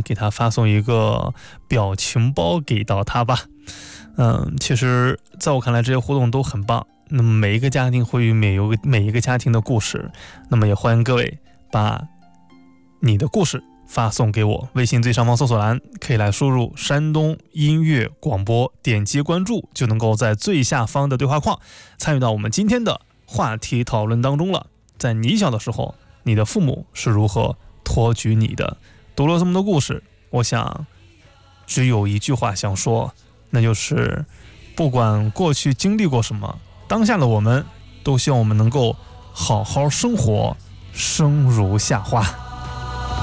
给他发送一个表情包给到他吧。其实在我看来这些互动都很棒，那么每一个家庭会有每一个家庭的故事，那么也欢迎各位把你的故事发送给我，微信最上方搜索栏可以来输入山东音乐广播，点击关注就能够在最下方的对话框参与到我们今天的话题讨论当中了。在你小的时候，你的父母是如何托举你的？读了这么多故事，我想只有一句话想说，那就是不管过去经历过什么，当下的我们都希望我们能够好好生活，生如夏花。